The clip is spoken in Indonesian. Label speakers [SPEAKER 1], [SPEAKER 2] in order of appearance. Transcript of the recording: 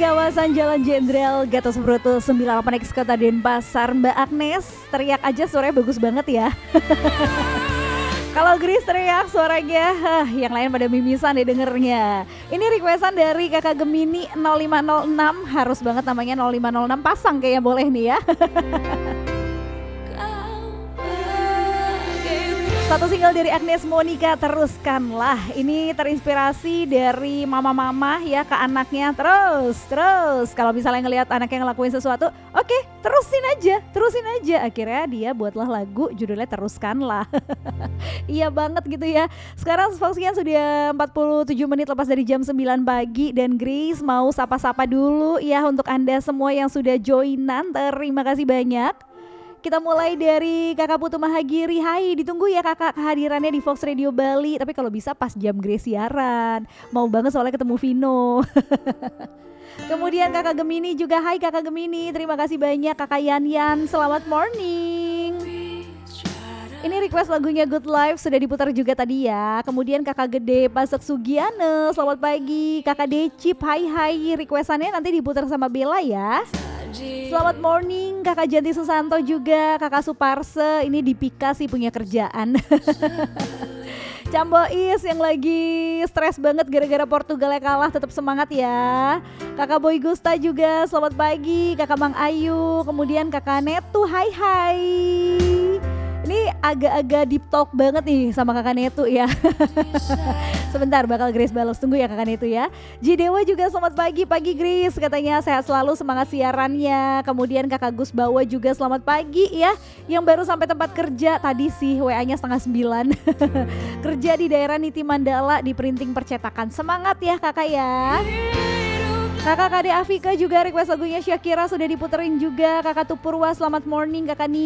[SPEAKER 1] kawasan Jalan Jenderal Gatot Subroto 98X Kota Denpasar. Mbak Agnes teriak aja suaranya bagus banget ya. Kalau Grace teriak suaranya yang lain pada mimisan deh dengernya. Ini requestan dari kakak Gemini 0506. Harus banget namanya 0506, pasang kayaknya boleh nih ya. Satu single dari Agnes Monica, Teruskanlah. Ini terinspirasi dari mama-mama ya ke anaknya. Terus kalau misalnya ngelihat anaknya ngelakuin sesuatu, oke, terusin aja. Akhirnya dia buatlah lagu judulnya Teruskanlah. Iya banget gitu ya. Sekarang sekian sudah 47 menit lepas dari jam 9 pagi. Dan Grace mau sapa-sapa dulu ya untuk Anda semua yang sudah joinan. Terima kasih banyak. Kita mulai dari Kakak Putu Mahagiri. Hai, ditunggu ya kakak kehadirannya di Fox Radio Bali. Tapi kalau bisa pas jam Grace siaran. Mau banget soalnya ketemu Vino. Kemudian kakak Gemini juga. Hai kakak Gemini, terima kasih banyak. Kakak Yan, selamat morning. Ini request lagunya Good Life sudah diputar juga tadi ya. Kemudian kakak Gede Pasek Sugiana, selamat pagi. Kakak Decip, hai. Requestannya nanti diputar sama Bella ya. Selamat morning kakak Janti Susanto juga. Kakak Suparse ini di Pika sih punya kerjaan. Cambois yang lagi stres banget gara-gara Portugalnya kalah, tetap semangat ya. Kakak Boy Gusta juga selamat pagi. Kakak Mang Ayu, kemudian kakak Netu, hai. Ini agak-agak deep talk banget nih sama kakak Netu ya. Sebentar bakal Grace balas, tunggu ya kakak Netu ya. Jidewa juga selamat pagi Grace, katanya sehat selalu, semangat siarannya. Kemudian kakak Gus Bawa juga selamat pagi ya. Yang baru sampai tempat kerja tadi sih, WA-nya 8:30. Kerja di daerah Niti Mandala di printing percetakan. Semangat ya kakak ya. Kakak Kade Afika juga request lagunya Syakira sudah diputerin juga. Kakak Tupurwa selamat morning. Kakak Nini